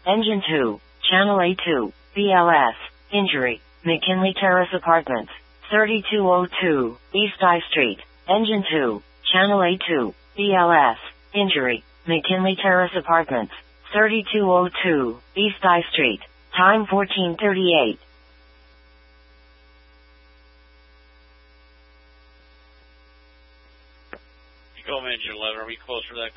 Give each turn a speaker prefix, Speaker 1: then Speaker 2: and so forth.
Speaker 1: Engine 2, Channel A2, BLS, injury, McKinley Terrace Apartments, 3202, East I Street. Engine 2, Channel A2, BLS, injury, McKinley Terrace Apartments, 3202, East I Street. Time 14:38.
Speaker 2: Go engine 11, are we close for that